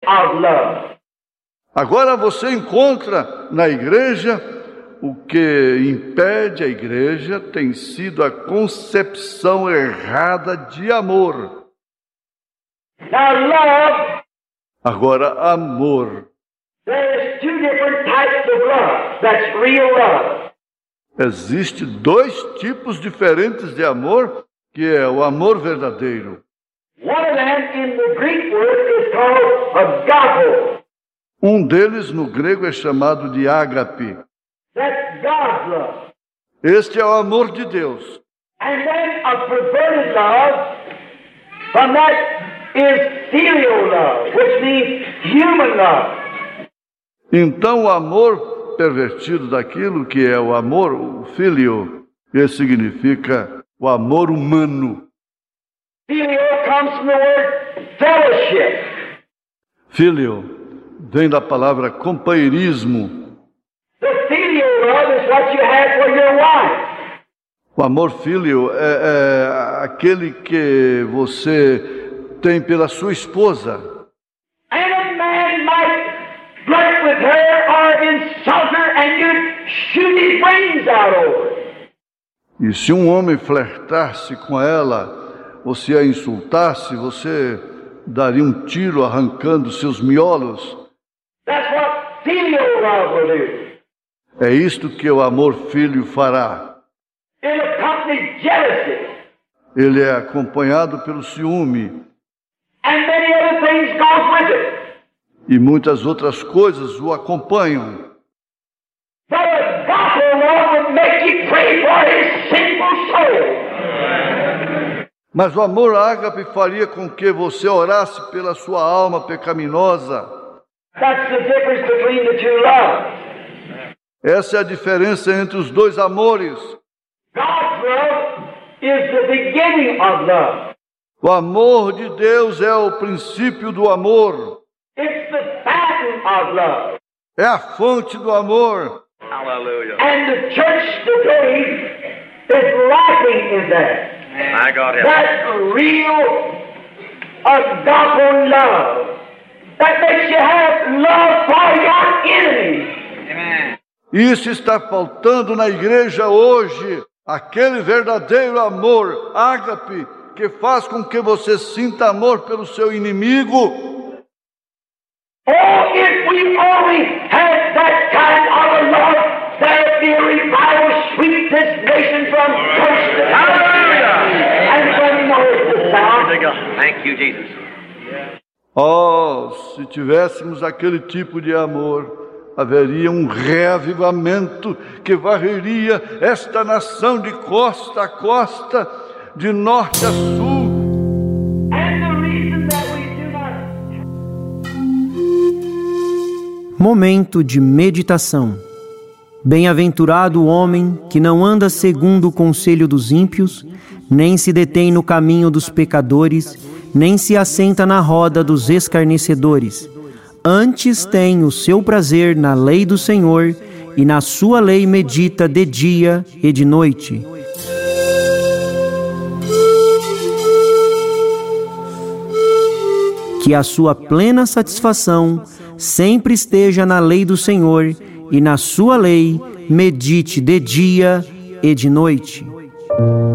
of love. Agora você encontra na igreja o que impede a igreja tem sido a concepção errada de amor. Now love, Agora, amor. there's two different types of love. That's real love. Existe dois tipos diferentes de amor, que é o amor verdadeiro. One of them in the Greek word is called agape. Um deles no grego é chamado de ágape. That's God's love. Este é o amor de Deus. And then a perverted love, from that is filial love, which means human love. Então o amor pervertido daquilo que é o amor, o filio, que significa o amor humano. Filial comes from the word fellowship. Filio vem da palavra companheirismo. The filial love is what you have for your wife. O amor filio é aquele que você tem pela sua esposa. And a man might flirt with her or insult her and you'd shoot his brains out over it. E se um homem flertasse com ela, ou se a insultasse, você daria um tiro arrancando seus miolos. That's what filial love will do. É isto que o amor filho fará. It accompanies jealousy Ele é acompanhado pelo ciúme and many other things goes with it. e muitas outras coisas o acompanham. But agape love would make you pray for his sinful soul. Mas o amor ágape faria com que você orasse pela sua alma pecaminosa. That's the difference between the two loves. Essa é a diferença entre os dois amores. God's love is the beginning of love. O amor de Deus é o princípio do amor. It's the fountain of love. É a fonte do amor. Hallelujah. And the church today is lacking in that. My God, help. That real agape love that makes you have love for your enemies. Amen. Isso está faltando na igreja hoje. Aquele verdadeiro amor, ágape, que faz com que você sinta amor pelo seu inimigo. Oh, if we only had that kind of a love, there'd be a revival sweep this nation from coast to Hallelujah. and from north to south. Thank you, Jesus. Oh, se tivéssemos aquele tipo de amor, haveria um reavivamento que varreria esta nação de costa a costa, de norte a sul. And the reason that we do not... Momento de meditação. Bem-aventurado o homem que não anda segundo o conselho dos ímpios, nem se detém no caminho dos pecadores, nem se assenta na roda dos escarnecedores. Antes tem o seu prazer na lei do Senhor, e na sua lei medita de dia e de noite. Que a sua plena satisfação sempre esteja na lei do Senhor, e na sua lei medite de dia e de noite.